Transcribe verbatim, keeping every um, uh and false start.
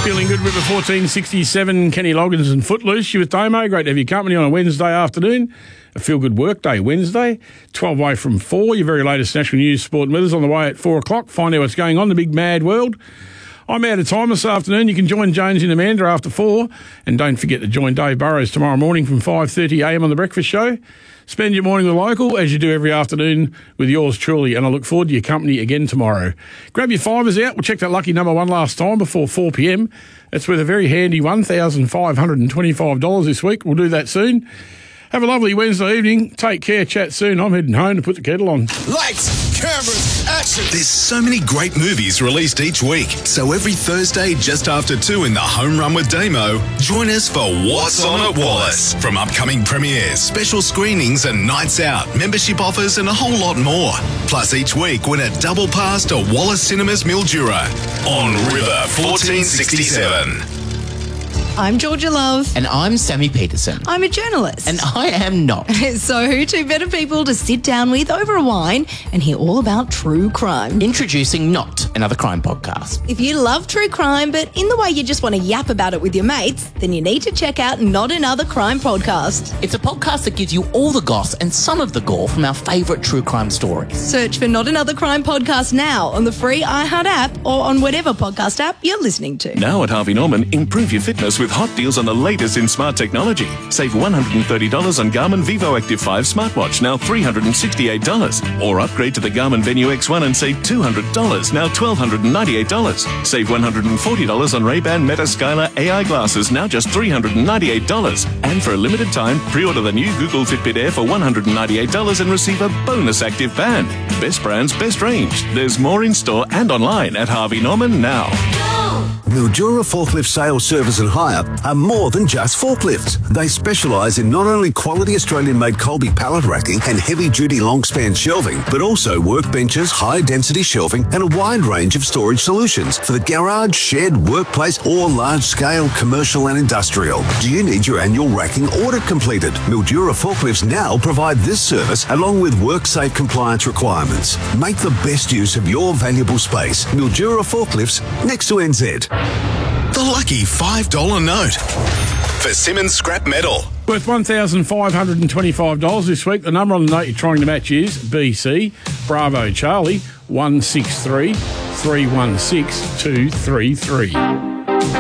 Feeling good, River fourteen sixty-seven, Kenny Loggins and Footloose. You with Damo. Great to have your company on a Wednesday afternoon. A feel-good work day Wednesday, twelve away from four. Your very latest national news, sport and weather's on the way at four o'clock. Find out what's going on in the big mad world. I'm out of time this afternoon. You can join Jones and Amanda after four. And don't forget to join Dave Burrows tomorrow morning from five thirty a m on The Breakfast Show. Spend your morning with local, as you do every afternoon, with yours truly, and I look forward to your company again tomorrow. Grab your fivers out. We'll check that lucky number one last time before four p m. It's worth a very handy one thousand five hundred twenty-five dollars this week. We'll do that soon. Have a lovely Wednesday evening. Take care. Chat soon. I'm heading home to put the kettle on. Lights, cameras, action. There's so many great movies released each week. So every Thursday, just after two in the Home Run with Damo, join us for What's On at Wallace. From upcoming premieres, special screenings and nights out, membership offers and a whole lot more. Plus each week, win a double pass to Wallace Cinemas Mildura on River fourteen sixty-seven. I'm Georgia Love. And I'm Sammy Peterson. I'm a journalist. And I am not. So who two better people to sit down with over a wine and hear all about true crime? Introducing Not, another crime podcast. If you love true crime, but in the way you just want to yap about it with your mates, then you need to check out Not Another Crime Podcast. It's a podcast that gives you all the goss and some of the gore from our favourite true crime stories. Search for Not Another Crime Podcast now on the free iHeart app or on whatever podcast app you're listening to. Now at Harvey Norman, improve your fitness with hot deals on the latest in smart technology. Save one hundred thirty dollars on Garmin Vivo Active five smartwatch, now three hundred sixty-eight dollars. Or upgrade to the Garmin Venue X one and save two hundred dollars, now one thousand two hundred ninety-eight dollars. Save one hundred forty dollars on Ray-Ban Meta Skylar A I glasses, now just three hundred ninety-eight dollars. And for a limited time, pre-order the new Google Fitbit Air for one hundred ninety-eight dollars and receive a bonus active band. Best brands, best range. There's more in store and online at Harvey Norman now. Mildura Forklift Sales, Service and Hire are more than just forklifts. They specialise in not only quality Australian-made Colby pallet racking and heavy-duty long-span shelving, but also workbenches, high-density shelving and a wide range of storage solutions for the garage, shed, workplace or large-scale commercial and industrial. Do you need your annual racking audit completed? Mildura Forklifts now provide this service along with WorkSafe compliance requirements. Make the best use of your valuable space. Mildura Forklifts, next to N Z. The lucky five dollar note for Simmons Scrap Metal. Worth one thousand five hundred twenty-five dollars this week. The number on the note you're trying to match is B C, Bravo Charlie, one six three, three one six, two three three.